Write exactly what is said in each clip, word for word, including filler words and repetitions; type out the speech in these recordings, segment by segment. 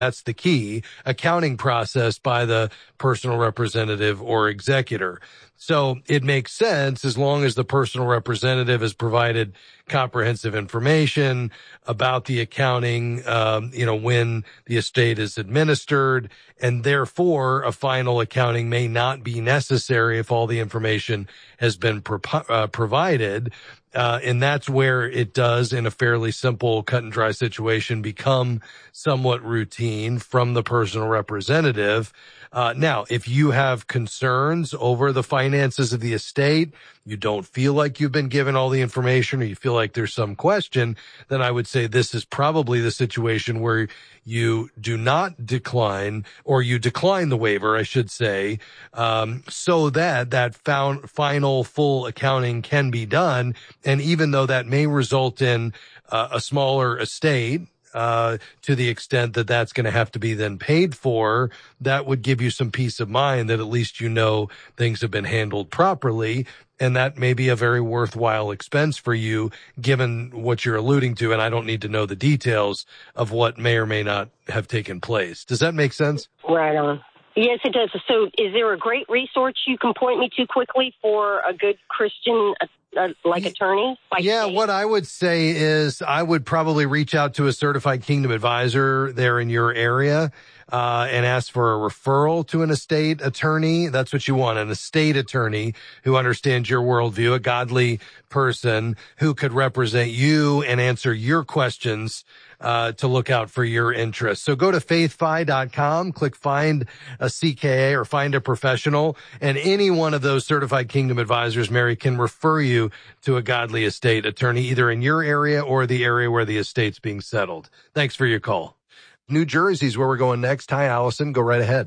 That's the key accounting process by the personal representative or executor. So it makes sense as long as the personal representative has provided comprehensive information about the accounting, um, you know, when the estate is administered, and therefore a final accounting may not be necessary if all the information has been pro- uh, provided. Uh, and that's where it does, in a fairly simple cut and dry situation, become somewhat routine from the personal representative. Uh, now, if you have concerns over the finances of the estate, you don't feel like you've been given all the information, or you feel like there's some question, then I would say this is probably the situation where you do not decline, or you decline the waiver, I should say, um, so that that found final full accounting can be done. And even though that may result in uh, a smaller estate, uh, to the extent that that's going to have to be then paid for, that would give you some peace of mind that at least you know things have been handled properly. And that may be a very worthwhile expense for you, given what you're alluding to. And I don't need to know the details of what may or may not have taken place. Does that make sense? Right on. Yes, it does. So is there a great resource you can point me to quickly for a good Christian uh, uh, like attorney? Like yeah, state? What I would say is I would probably reach out to a certified Kingdom advisor there in your area. Uh, and ask for a referral to an estate attorney. That's what you want, an estate attorney who understands your worldview, a godly person who could represent you and answer your questions, uh, to look out for your interests. So go to faith fi dot com, click find a C K A or find a professional, and any one of those certified Kingdom advisors, Mary, can refer you to a godly estate attorney, either in your area or the area where the estate's being settled. Thanks for your call. New Jersey's where we're going next. Hi, Allison. Go right ahead.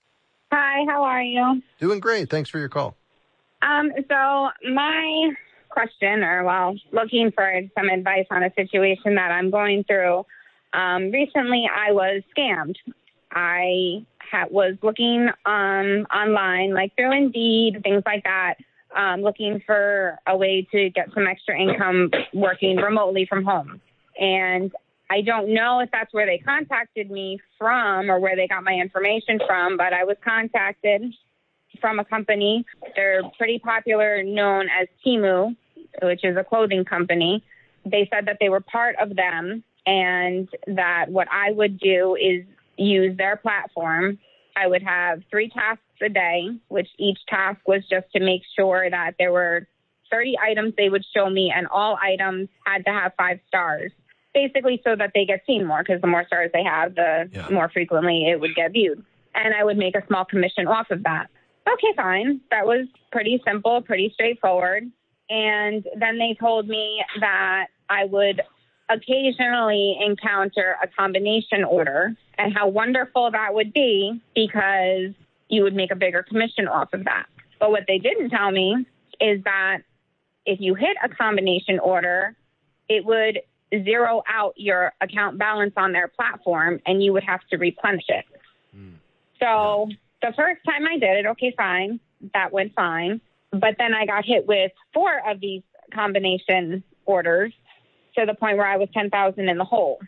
Hi, how are you? Doing great. Thanks for your call. Um, so my question, or well, looking for some advice on a situation that I'm going through. Um, recently, I was scammed. I ha- was looking um, online, like through Indeed, things like that, um, looking for a way to get some extra income working remotely from home. And I don't know if that's where they contacted me from or where they got my information from, but I was contacted from a company. They're pretty popular, known as Temu, which is a clothing company. They said that they were part of them and that what I would do is use their platform. I would have three tasks a day, which each task was just to make sure that there were thirty items they would show me, and all items had to have five stars. Basically so that they get seen more, because the more stars they have, the yeah. more frequently it would get viewed. And I would make a small commission off of that. Okay, fine. That was pretty simple, pretty straightforward. And then they told me that I would occasionally encounter a combination order and how wonderful that would be because you would make a bigger commission off of that. But what they didn't tell me is that if you hit a combination order, it would zero out your account balance on their platform and you would have to replenish it. Mm. So yeah. The first time I did it, okay, fine. That went fine. But then I got hit with four of these combination orders to the point where I was ten thousand in the hole.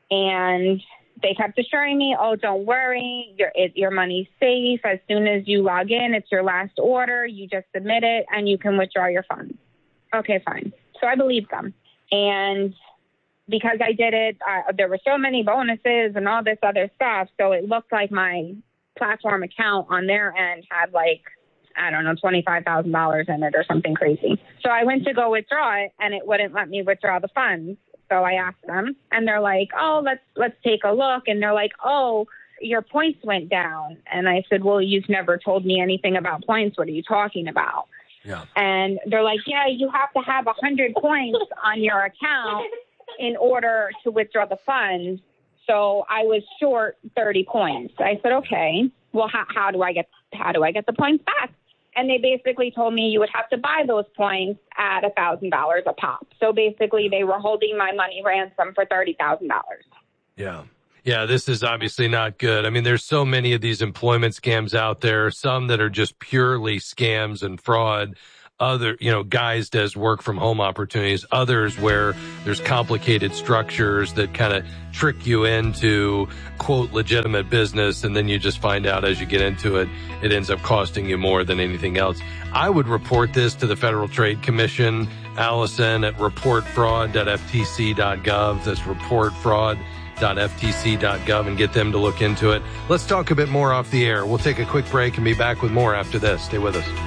And they kept assuring me, oh, don't worry, your, it, your money's safe. As soon as you log in, it's your last order. You just submit it and you can withdraw your funds. Okay, fine. So I believed them. And because I did it, uh, there were so many bonuses and all this other stuff. So it looked like my platform account on their end had like, I don't know, twenty-five thousand dollars in it or something crazy. So I went to go withdraw it and it wouldn't let me withdraw the funds. So I asked them and they're like, oh, let's, let's take a look. And they're like, oh, your points went down. And I said, well, you've never told me anything about points. What are you talking about? Yeah. And they're like, yeah, you have to have one hundred points on your account in order to withdraw the funds. So I was short thirty points. I said, okay, well, how, how do I get, how do I get the points back? And they basically told me you would have to buy those points at a thousand dollars a pop. So basically they were holding my money ransom for thirty thousand dollars. Yeah. Yeah, this is obviously not good. I mean, there's so many of these employment scams out there, some that are just purely scams and fraud. other, you know, guised as work from home opportunities, others where there's complicated structures that kind of trick you into, quote, legitimate business. And then you just find out as you get into it, it ends up costing you more than anything else. I would report this to the Federal Trade Commission, Allison, at report fraud dot f t c dot gov. That's report fraud dot f t c dot gov and get them to look into it. Let's talk a bit more off the air. We'll take a quick break and be back with more after this. Stay with us.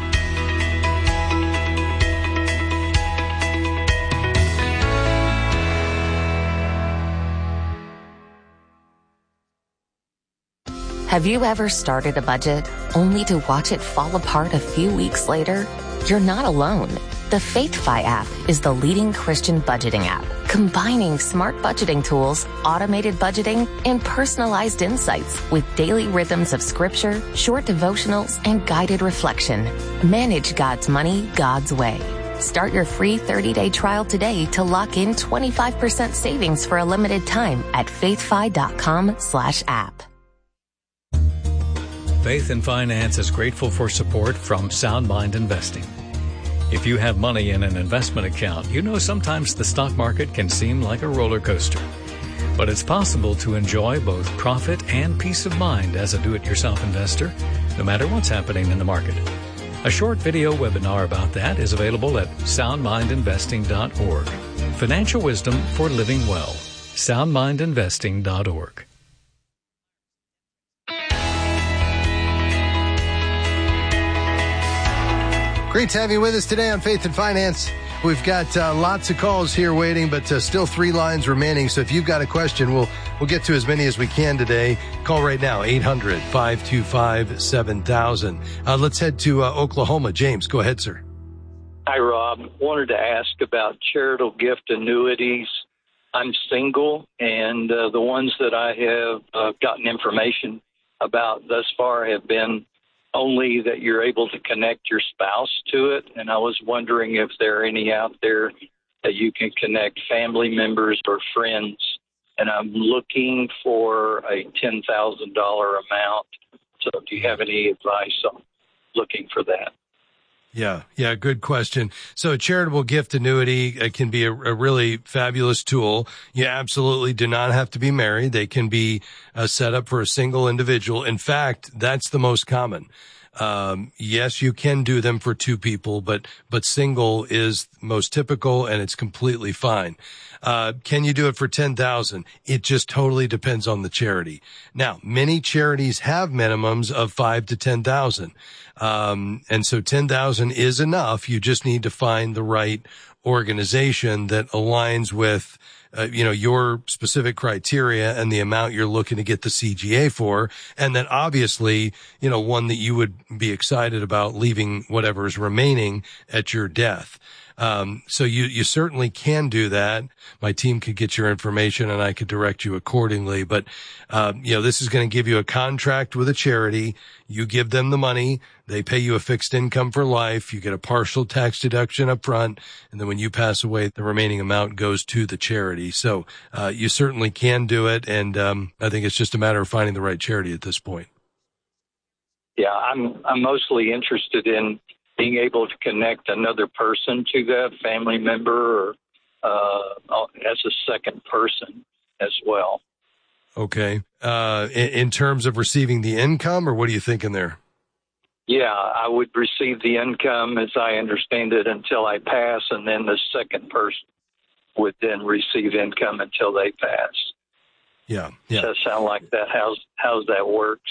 Have you ever started a budget only to watch it fall apart a few weeks later? You're not alone. The FaithFi app is the leading Christian budgeting app, combining smart budgeting tools, automated budgeting, and personalized insights with daily rhythms of scripture, short devotionals, and guided reflection. Manage God's money God's way. Start your free thirty-day trial today to lock in twenty-five percent savings for a limited time at faithfi.com slash app. Faith and Finance is grateful for support from Sound Mind Investing. If you have money in an investment account, you know sometimes the stock market can seem like a roller coaster. But it's possible to enjoy both profit and peace of mind as a do-it-yourself investor, no matter what's happening in the market. A short video webinar about that is available at sound mind investing dot org. Financial wisdom for living well. sound mind investing dot org. Great to have you with us today on Faith and Finance. We've got uh, lots of calls here waiting, but uh, still three lines remaining. So if you've got a question, we'll we'll get to as many as we can today. Call right now, eight hundred, five two five, seven thousand. Uh, let's head to uh, Oklahoma. James, go ahead, sir. Hi, Rob. Wanted to ask about charitable gift annuities. I'm single, and uh, the ones that I have uh, gotten information about thus far have been only that you're able to connect your spouse to it. And I was wondering if there are any out there that you can connect family members or friends. And I'm looking for a ten thousand dollars amount. So do you have any advice on looking for that? Yeah, yeah, good question. So a charitable gift annuity uh, can be a, a really fabulous tool. You absolutely do not have to be married. They can be uh, set up for a single individual. In fact, that's the most common. Um, yes, you can do them for two people, but, but single is most typical and it's completely fine. Uh, can you do it for ten thousand? It just totally depends on the charity. Now, many charities have minimums of five to ten thousand. Um, and so ten thousand is enough. You just need to find the right organization that aligns with Uh, you know, your specific criteria and the amount you're looking to get the C G A for. And then obviously, you know, one that you would be excited about leaving whatever is remaining at your death. Um, so you, you certainly can do that. My team could get your information and I could direct you accordingly. But, um, you know, this is going to give you a contract with a charity. You give them the money. They pay you a fixed income for life. You get a partial tax deduction up front. And then when you pass away, the remaining amount goes to the charity. So, uh, you certainly can do it. And, um, I think it's just a matter of finding the right charity at this point. Yeah, I'm, I'm mostly interested in being able to connect another person to that family member or uh, as a second person as well. Okay. Uh, in, in terms of receiving the income, or what are you thinking there? Yeah, I would receive the income, as I understand it, until I pass, and then the second person would then receive income until they pass. Yeah, yeah. Does that sound like that? How's, how's that works?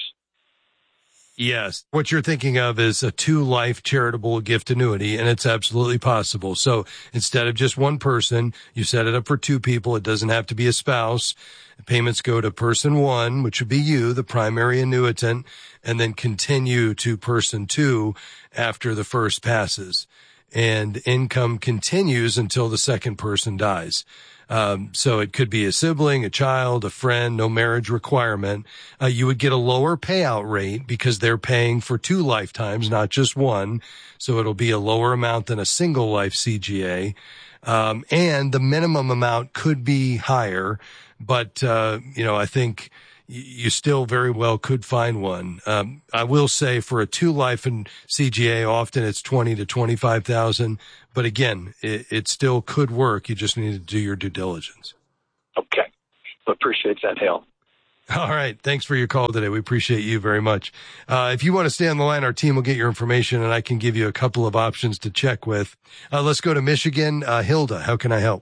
Yes. What you're thinking of is a two-life charitable gift annuity, and it's absolutely possible. So instead of just one person, you set it up for two people. It doesn't have to be a spouse. The payments go to person one, which would be you, the primary annuitant, and then continue to person two after the first passes. And income continues until the second person dies. Um, so it could be a sibling, a child, a friend, no marriage requirement. Uh, you would get a lower payout rate because they're paying for two lifetimes, not just one. So it'll be a lower amount than a single life C G A. Um, and the minimum amount could be higher, but, uh, you know, I think, you still very well could find one. Um, I will say for a two life and C G A, often it's twenty to twenty-five thousand. But again, it, it still could work. You just need to do your due diligence. Okay. Appreciate that help. All right. Thanks for your call today. We appreciate you very much. Uh, if you want to stay on the line, our team will get your information and I can give you a couple of options to check with. Uh, let's go to Michigan. Uh, Hilda, how can I help?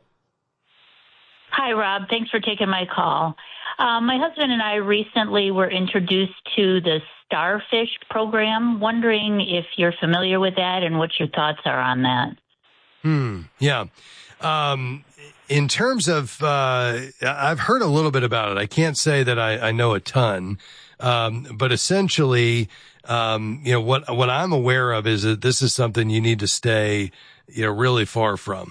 Hi, Rob. Thanks for taking my call. Um, my husband and I recently were introduced to the Starfish program. Wondering if you're familiar with that and what your thoughts are on that. Hmm. Yeah. Um, in terms of, uh, I've heard a little bit about it. I can't say that I, I know a ton. Um, but essentially, um, you know, what, what I'm aware of is that this is something you need to stay, you know, really far from.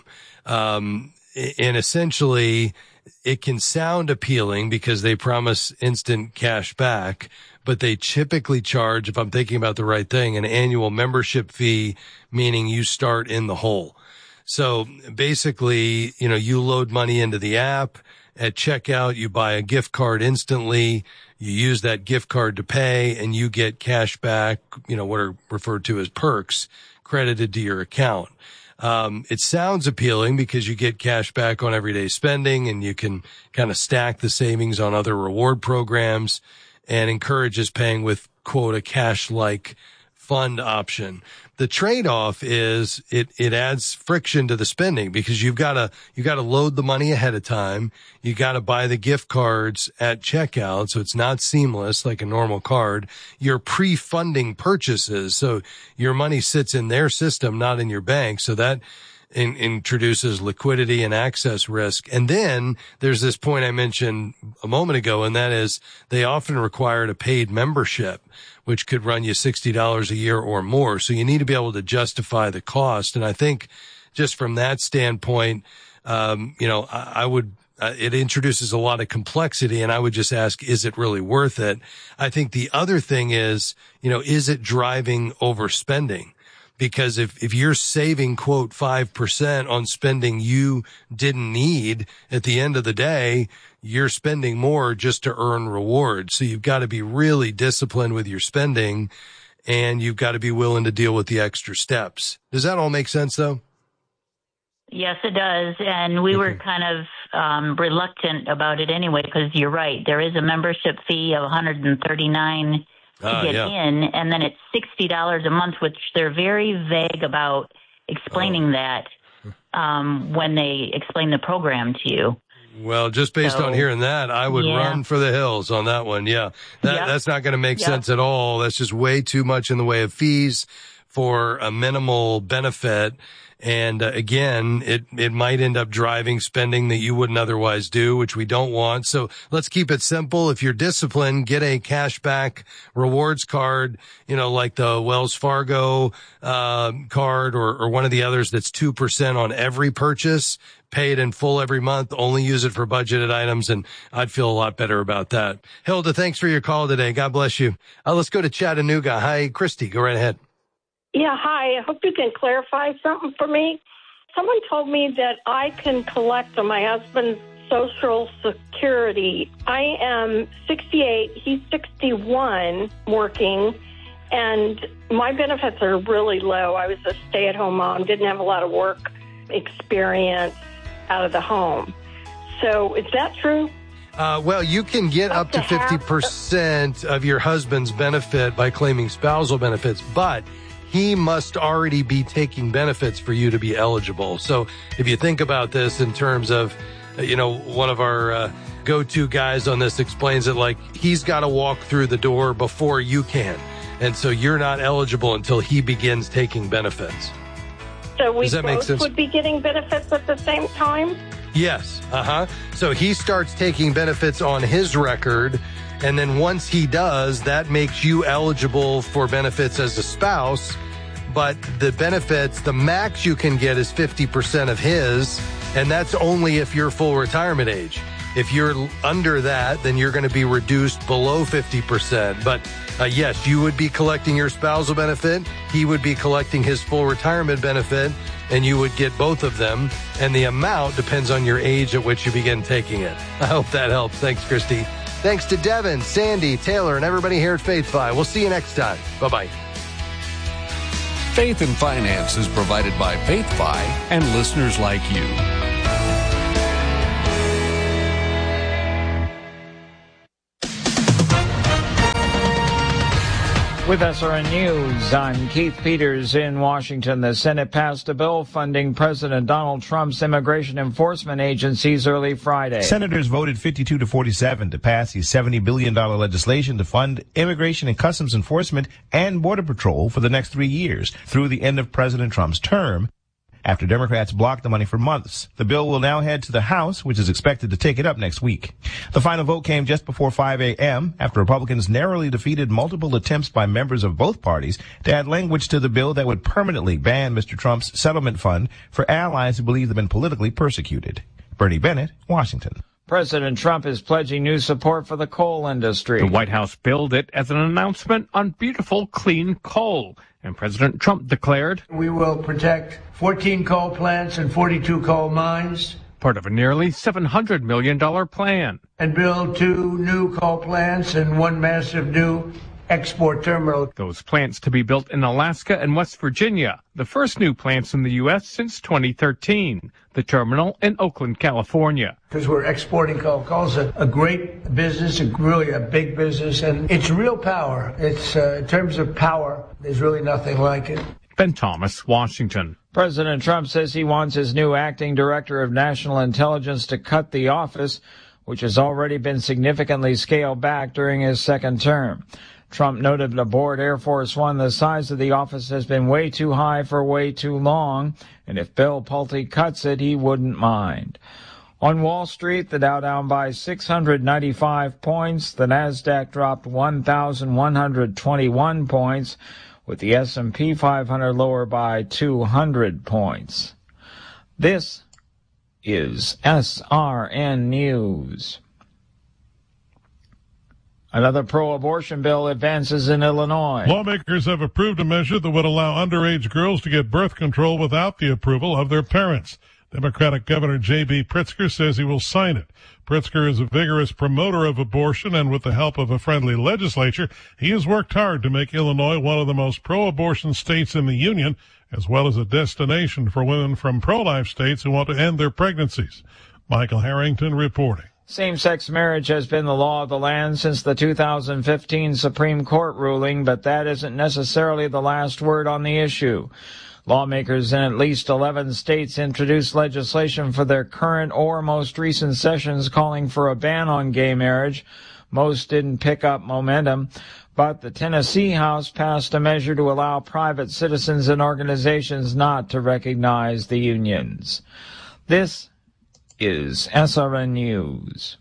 Um, and essentially it can sound appealing because they promise instant cash back, but they typically charge, if I'm thinking about the right thing, an annual membership fee, meaning you start in the hole. So basically, you know, you load money into the app. At checkout, you buy a gift card instantly. You use that gift card to pay and you get cash back, you know, what are referred to as perks credited to your account. Um, it sounds appealing because you get cash back on everyday spending and you can kind of stack the savings on other reward programs, and encourages paying with, quote, a cash-like fund option. The trade-off is it, it adds friction to the spending because you've got to, you got to load the money ahead of time. You got to buy the gift cards at checkout. So it's not seamless like a normal card. You're pre-funding purchases. So your money sits in their system, not in your bank. So that in, introduces liquidity and access risk. And then there's this point I mentioned a moment ago, and that is they often require a paid membership, which could run you sixty dollars a year or more. So you need to be able to justify the cost. And I think just from that standpoint, um, you know, I, I would, uh, it introduces a lot of complexity, and I would just ask, is it really worth it? I think the other thing is, you know, is it driving overspending? Because if, if you're saving, quote, five percent on spending you didn't need, at the end of the day, you're spending more just to earn rewards. So you've got to be really disciplined with your spending, and you've got to be willing to deal with the extra steps. Does that all make sense, though? Yes, it does. And we okay. were kind of um, reluctant about it anyway, because you're right. There is a membership fee of one hundred thirty-nine dollars to uh, get yeah. in, and then it's sixty dollars a month, which they're very vague about explaining oh. that um, when they explain the program to you. Well, just based so, on hearing that, I would yeah. run for the hills on that one. Yeah, that, yep. that's not going to make yep. sense at all. That's just way too much in the way of fees for a minimal benefit. And uh, again, it, it might end up driving spending that you wouldn't otherwise do, which we don't want. So let's keep it simple. If you're disciplined, get a cashback rewards card, you know, like the Wells Fargo uh, card or, or one of the others that's two percent on every purchase. Pay it in full every month, only use it for budgeted items, and I'd feel a lot better about that. Hilda, thanks for your call today. God bless you. Uh, let's go to Chattanooga. Hi, Christy. Go right ahead. Yeah, hi. I hope you can clarify something for me. Someone told me that I can collect on my husband's Social Security. I am sixty-eight. He's sixty-one, working, and my benefits are really low. I was a stay-at-home mom, didn't have a lot of work experience out of the home. So is that true? Uh, well, you can get up, up to, to fifty percent of your husband's benefit by claiming spousal benefits, but he must already be taking benefits for you to be eligible. So if you think about this in terms of, you know, one of our uh, go-to guys on this explains it like he's got to walk through the door before you can. And so you're not eligible until he begins taking benefits. So we both would be getting benefits at the same time? Yes. Uh-huh. So he starts taking benefits on his record, and then once he does, that makes you eligible for benefits as a spouse. But the benefits, the max you can get is fifty percent of his, and that's only if you're full retirement age. If you're under that, then you're going to be reduced below fifty percent. But uh, yes, you would be collecting your spousal benefit. He would be collecting his full retirement benefit, and you would get both of them. And the amount depends on your age at which you begin taking it. I hope that helps. Thanks, Christy. Thanks to Devin, Sandy, Taylor, and everybody here at FaithFi. We'll see you next time. Bye-bye. Faith and Finance is provided by FaithFi and listeners like you. With S R N News, I'm Keith Peters in Washington. The Senate passed a bill funding President Donald Trump's immigration enforcement agencies early Friday. Senators voted fifty-two to forty-seven to pass the seventy billion dollars legislation to fund immigration and customs enforcement and border patrol for the next three years through the end of President Trump's term, after Democrats blocked the money for months. The bill will now head to the House, which is expected to take it up next week. The final vote came just before five a.m. after Republicans narrowly defeated multiple attempts by members of both parties to add language to the bill that would permanently ban Mister Trump's settlement fund for allies who believe they've been politically persecuted. Bernie Bennett, Washington. President Trump is pledging new support for the coal industry. The White House billed it as an announcement on beautiful, clean coal. And President Trump declared, "We will protect fourteen coal plants and forty-two coal mines, part of a nearly seven hundred million dollars plan, and build two new coal plants and one massive new export terminal." Those plants to be built in Alaska and West Virginia, the first new plants in the U S since twenty thirteen. The terminal in Oakland, California. Because we're exporting coal. Coal's a, a great business, a, really a big business, and it's real power. It's uh, in terms of power, there's really nothing like it. Ben Thomas, Washington. President Trump says he wants his new acting director of national intelligence to cut the office, which has already been significantly scaled back during his second term. Trump noted aboard Air Force One the size of the office has been way too high for way too long, and if Bill Pulte cuts it, he wouldn't mind. On Wall Street, the Dow down by six hundred ninety-five points, the Nasdaq dropped one thousand one hundred twenty-one points, with the S and P five hundred lower by two hundred points. This is S R N News. Another pro-abortion bill advances in Illinois. Lawmakers have approved a measure that would allow underage girls to get birth control without the approval of their parents. Democratic Governor J B Pritzker says he will sign it. Pritzker is a vigorous promoter of abortion, and with the help of a friendly legislature, he has worked hard to make Illinois one of the most pro-abortion states in the union, as well as a destination for women from pro-life states who want to end their pregnancies. Michael Harrington reporting. Same-sex marriage has been the law of the land since the two thousand fifteen Supreme Court ruling, but that isn't necessarily the last word on the issue. Lawmakers in at least eleven states introduced legislation for their current or most recent sessions calling for a ban on gay marriage. Most didn't pick up momentum, but the Tennessee House passed a measure to allow private citizens and organizations not to recognize the unions. This is S R N News.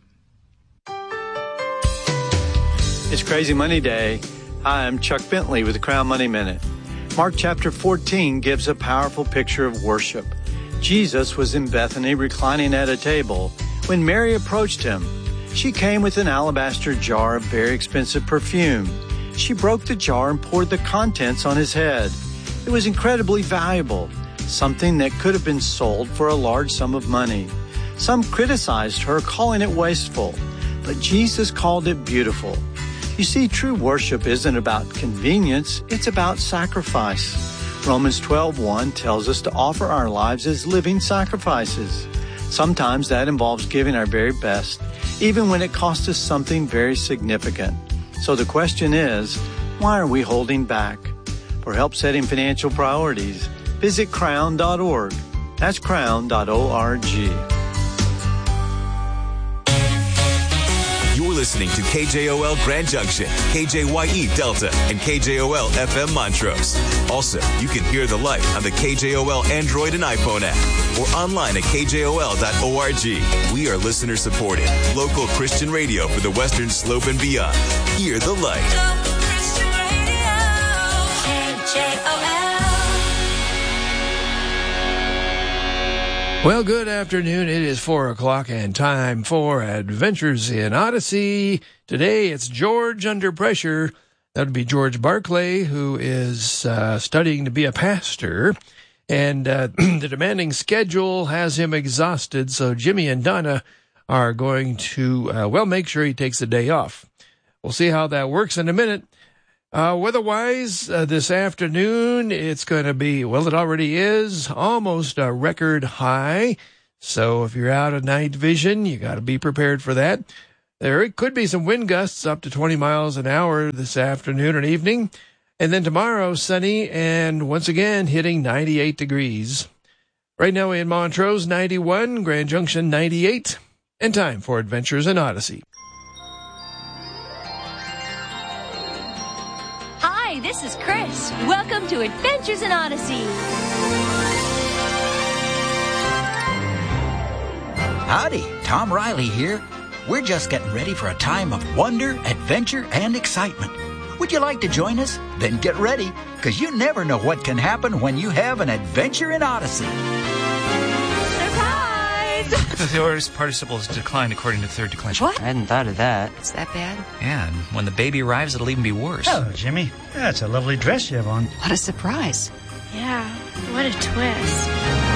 It's Crazy Money Day. Hi, I'm Chuck Bentley with the Crown Money Minute. Mark chapter fourteen gives a powerful picture of worship. Jesus was in Bethany reclining at a table when Mary approached him. She came with an alabaster jar of very expensive perfume. She broke the jar and poured the contents on his head. It was incredibly valuable, something that could have been sold for a large sum of money. Some criticized her, calling it wasteful, but Jesus called it beautiful. You see, true worship isn't about convenience, it's about sacrifice. Romans twelve one tells us to offer our lives as living sacrifices. Sometimes that involves giving our very best, even when it costs us something very significant. So the question is, why are we holding back? For help setting financial priorities, visit crown dot org. That's crown dot org. You're listening to K J O L Grand Junction, K J Y E Delta, and K J O L F M Montrose. Also, you can hear the light on the K J O L Android and iPhone app or online at K J O L dot org. We are listener supported, local Christian radio for the Western Slope and beyond. Hear the light. Local Christian radio, K J O L. Well, good afternoon. It is four o'clock and time for Adventures in Odyssey. Today it's George Under Pressure. That would be George Barclay, who is uh, studying to be a pastor. And uh, the demanding schedule has him exhausted, so Jimmy and Donna are going to, uh, well, make sure he takes a day off. We'll see how that works in a minute. Uh, weather-wise, uh, this afternoon, it's going to be, well, it already is, almost a record high. So if you're out of night vision, you got to be prepared for that. There could be some wind gusts up to twenty miles an hour this afternoon and evening. And then tomorrow, sunny and once again hitting ninety-eight degrees. Right now in Montrose, ninety-one, Grand Junction, ninety-eight. And time for Adventures in Odyssey. Hi, this is Chris. Welcome to Adventures in Odyssey. Howdy, Tom Riley here. We're just getting ready for a time of wonder, adventure, and excitement. Would you like to join us? Then get ready, because you never know what can happen when you have an adventure in Odyssey. Surprise! The aorist participle is declined according to third declension. What? I hadn't thought of that. Is that bad? Yeah, and when the baby arrives, it'll even be worse. Hello, Jimmy. That's a lovely dress you have on. What a surprise. Yeah, what a twist.